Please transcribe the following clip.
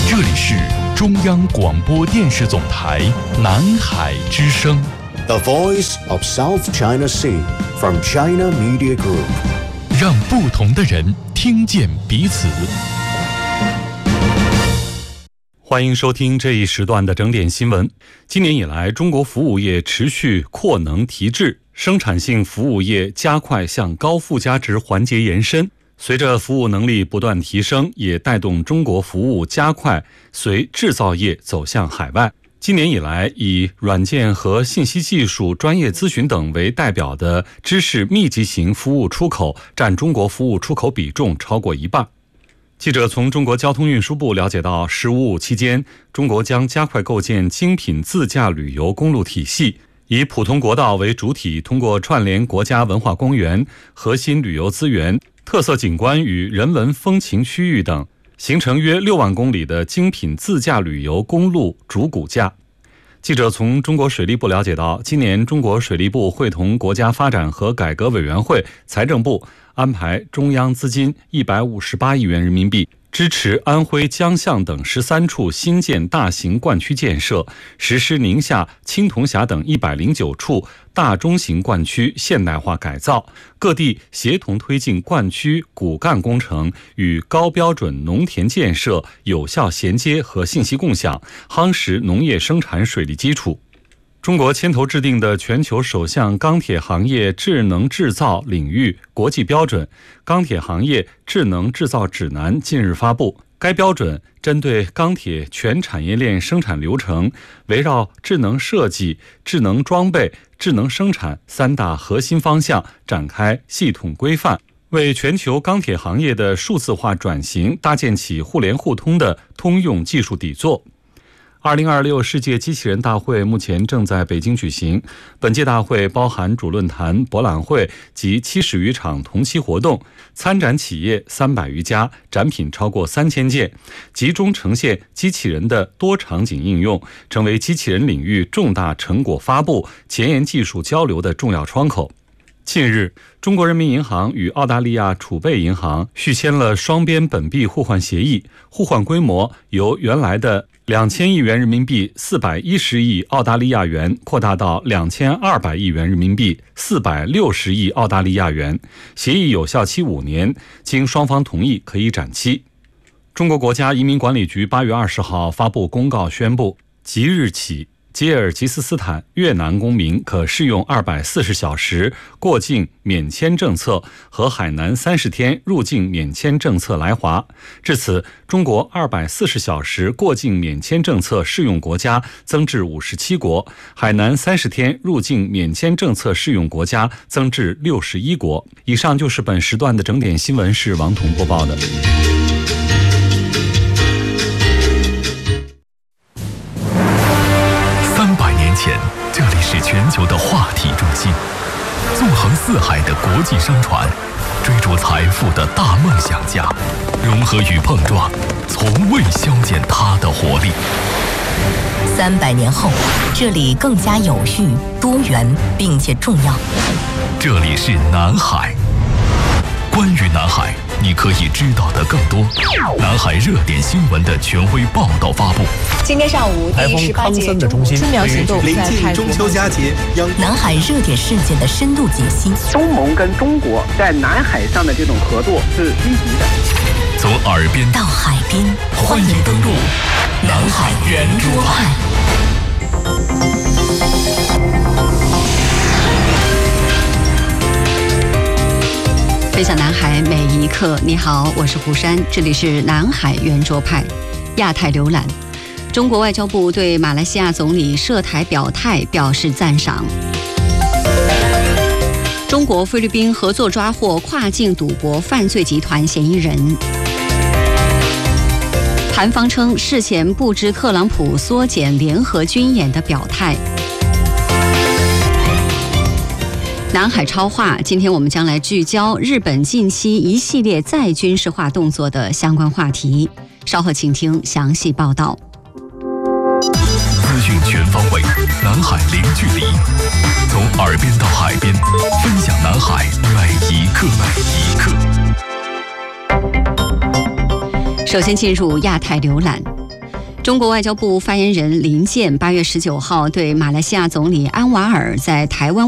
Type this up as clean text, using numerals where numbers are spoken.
这里是中央广播电视总台南海之声 The Voice of South China Sea from China Media Group， 让不同的人听见彼此。欢迎收听这一时段的整点新闻。今年以来，中国服务业持续扩能提质，生产性服务业加快向高附加值环节延伸。随着服务能力不断提升，也带动中国服务加快随制造业走向海外。今年以来，以软件和信息技术、专业咨询等为代表的知识密集型服务出口占中国服务出口比重超过一半。记者从中国交通运输部了解到，“15+5”期间，中国将加快构建精品自驾旅游公路体系，以普通国道为主体，通过串联国家文化公园、核心旅游资源、特色景观与人文风情区域等，形成约6万公里的精品自驾旅游公路主骨架。记者从中国水利部了解到，今年中国水利部会同国家发展和改革委员会、财政部安排中央资金158亿元人民币，支持安徽、江象等13处新建大型灌区建设，实施宁夏、青铜峡等109处大中型灌区现代化改造，各地协同推进灌区骨干工程与高标准农田建设有效衔接和信息共享，夯实农业生产水利基础。中国牵头制定的全球首项钢铁行业智能制造领域国际标准《钢铁行业智能制造指南》近日发布。该标准针对钢铁全产业链生产流程，围绕智能设计、智能装备、智能生产3大核心方向展开系统规范，为全球钢铁行业的数字化转型搭建起互联互通的通用技术底座。2026世界机器人大会目前正在北京举行，本届大会包含主论坛、博览会及70余场同期活动，参展企业300余家，展品超过3000件，集中呈现机器人的多场景应用，成为机器人领域重大成果发布、前沿技术交流的重要窗口。近日，中国人民银行与澳大利亚储备银行续签了双边本币互换协议，互换规模由原来的2000亿元人民币410亿澳大利亚元扩大到2200亿元人民币460亿澳大利亚元，协议有效期5年，经双方同意可以展期。中国国家移民管理局8月20号发布公告宣布，即日起，吉尔吉斯斯坦、越南公民可适用240小时过境免签政策和海南30天入境免签政策来华。至此，中国240小时过境免签政策适用国家增至57国，海南30天入境免签政策适用国家增至61国。以上就是本时段的整点新闻，是王彤播报的。前，这里是全球的话题中心，纵横四海的国际商船，追逐财富的大梦想家，融合与碰撞，从未消减它的活力。 300年后，这里更加有序、多元，并且重要。 这里是南海。关于南海，你可以知道的更多。南海热点新闻的权威报道发布。 今天上午，第18届中国春苗行动临近中秋佳节， 南海热点事件的深度解析。 东盟跟中国在南海上的这种合作是积极的。 从耳边到海边， 欢迎登陆南海圆桌派。 分享南海每一刻。你好，我是胡珊，这里是南海圆桌派。亚太浏览，中国外交部对马来西亚总理涉台表态表示赞赏。中国菲律宾合作抓获跨境赌博犯罪集团嫌疑人。韩方称事前不知特朗普缩减联合军演的表态。南海超话，今天我们将来聚焦日本近期一系列再军事化动作的相关话题，稍后请听详细报道。 资讯全方位，南海零距离，从耳边到海边，分享南海每一刻。 首先进入亚太浏览。 中国外交部发言人林健8月19号对马来西亚总理安瓦尔在台湾